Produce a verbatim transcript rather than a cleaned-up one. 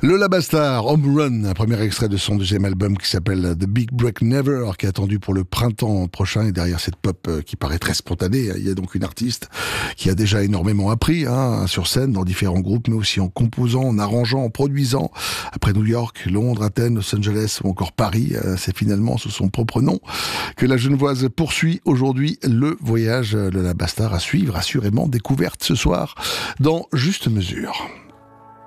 Lola Bastard, Home Run, un premier extrait de son deuxième album qui s'appelle The Big Break Never, qui est attendu pour le printemps prochain. Et derrière cette pop qui paraît très spontanée, il y a donc une artiste qui a déjà énormément appris hein, sur scène, dans différents groupes, mais aussi en composant, en arrangeant, en produisant. Après New York, Londres, Athènes, Los Angeles ou encore Paris, c'est finalement sous son propre nom que la Genevoise poursuit aujourd'hui le voyage. Lola Bastard à suivre, assurément découverte ce soir dans Juste Mesure.